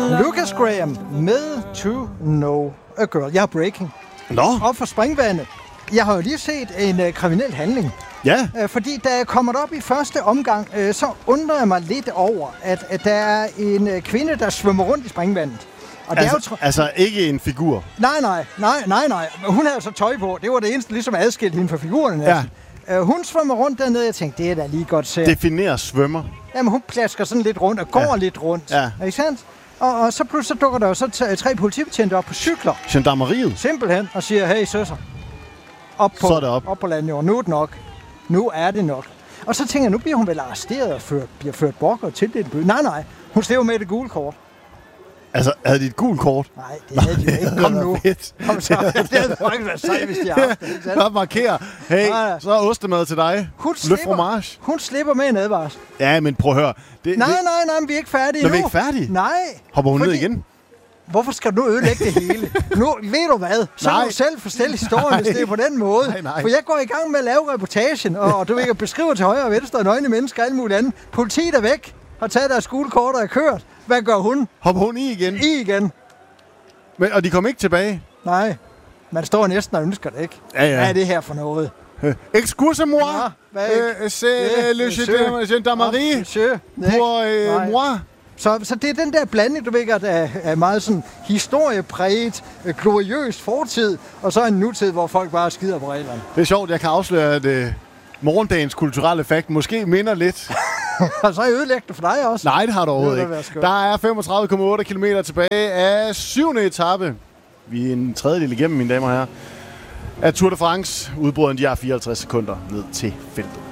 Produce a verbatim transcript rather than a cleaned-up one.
Lucas Graham med To Know a Girl. Jeg har breaking. Nå. Op for springvandet. Jeg har jo lige set en uh, kriminel handling. Ja. Uh, fordi da jeg kommer op i første omgang, uh, så undrer jeg mig lidt over, at, at der er en uh, kvinde, der svømmer rundt i springvandet. Og Altså, det er jo tr- altså ikke en figur. nej, nej, nej, nej, nej. Hun havde så tøj på. Det var det eneste, ligesom adskilt hende fra figurerne. Ja. Uh, hun svømmer rundt dernede, og jeg tænkte, det er da lige godt set. Definerer svømmer. Jamen, hun plasker sådan lidt rundt og går Ja. lidt rundt. Ja. Ikke sandt? Og, og så pludselig dukker der jo så t- tre politibetjente op på cykler. Gendarmeriet. Simpelthen. Og siger, hey søster, op på, Så er det op. op på landjorden. Nu er det nok. Nu er det nok. Og så tænker jeg, nu bliver hun vel arresteret og ført, bliver ført bokker til det bøde. Nej, nej. Hun slipper med det gule kort. Altså, havde de et gult kort? Nej, det havde de jo ikke. Kom nu. Fedt. Kom så. Det havde faktisk været sejt, hvis de havde haft det. Ikke sandt? Bare markere. Hey, Nej, ja. så er ostemad til dig. Hun Le slipper, fromage. hun slipper med en advarsel. Ja, men prøv at høre. Det, Nej, det, nej, nej, men vi er ikke færdige Når vi endnu. ikke færdige? Nej. Hopper hun fordi- ned igen? Hvorfor skal du nu ødelægge det hele? Nu, ved du hvad? Så Nej. kan du selv fortælle historien, hvis det er på den måde. Nej, nej. For jeg går i gang med at lave reportagen, og, og du ved, jeg beskriver til højre og venstre, nøgne mennesker og alt muligt andet. Politiet er væk, har taget deres skolekort og er kørt. Hvad gør hun? Hopper hun i igen? I igen. Men, og de kom ikke tilbage? Nej, man står næsten og ønsker det, ikke? Ja, ja. Hvad er det her for noget? Excusez-moi. Ja, hvad er Euh, C'est le monsieur. gendarmerie Monsieur. pour euh, Nej. moi. Så, så det er den der blanding, du ved, at er, er meget sådan historiepræget, øh, gloriøst fortid, og så en nutid, hvor folk bare skider på reglerne. Det er sjovt, jeg kan afsløre, at øh, morgendagens kulturelle fakt måske minder lidt. Og så er jeg ødelægget for dig også. Nej, det har du overhovedet Det ikke. vil være skønt. Der er femogtredive komma otte kilometer tilbage af syvende etape. Vi er en tredjedel igennem, mine damer og herrer. Af Tour de France. Udbryderen, de har fireoghalvtreds sekunder ned til feltet.